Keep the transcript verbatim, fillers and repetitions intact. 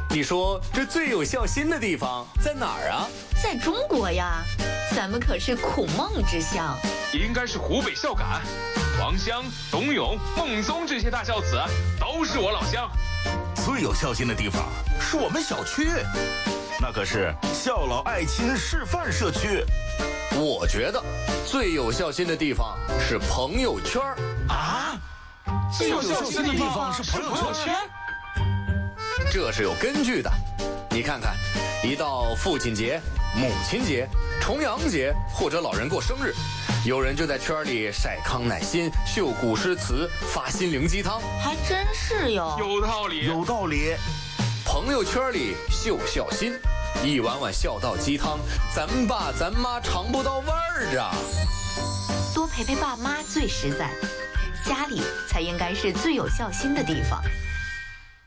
你说这最有孝心的地方在哪儿啊？ 在中国呀，咱们可是孔孟之乡。 应该是湖北孝感，王襄、董永、孟宗这些大孝子都是我老乡。 最有孝心的地方是我们小区，那可是孝老爱亲示范社区。 我觉得最有孝心的地方是朋友圈啊！最有孝心的地方是朋友圈， 这是有根据的。你看看，一到父亲节、母亲节、重阳节或者老人过生日，有人就在圈里晒康乃馨、秀古诗词、发心灵鸡汤， 还真是哟， 有道理， 有道理。 朋友圈里秀孝心，一碗碗孝道鸡汤，咱爸咱妈尝不到味儿啊。 多陪陪爸妈最实在，家里才应该是最有孝心的地方。